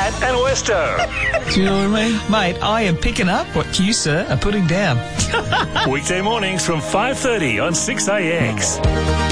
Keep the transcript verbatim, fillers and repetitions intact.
Matt and Westo. Do you know what I mean? Mate, I am picking up what you, sir, are putting down. Weekday mornings from five thirty on six A X.